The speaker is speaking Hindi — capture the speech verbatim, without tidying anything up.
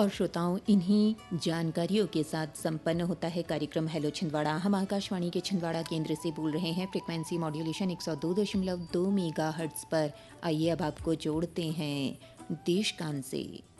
और श्रोताओं, इन्हीं जानकारियों के साथ संपन्न होता है कार्यक्रम हेलो छिंदवाड़ा। हम आकाशवाणी के छिंदवाड़ा केंद्र से बोल रहे हैं। फ्रीक्वेंसी मॉड्यूलेशन एक सौ दो दशमलव दो मेगाहर्ट्ज़ पर। आइए अब आपको जोड़ते हैं देश कान से।